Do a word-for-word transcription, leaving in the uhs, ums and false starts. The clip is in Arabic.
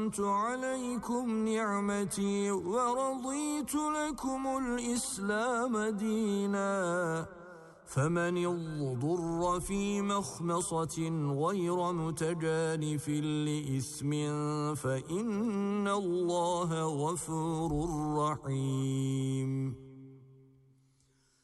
وأتممت عليكم نعمتي ورضيت لكم الإسلام دينا فمن اضطر في مخمصة غير متجانف لإثم فإن الله غفور رحيم.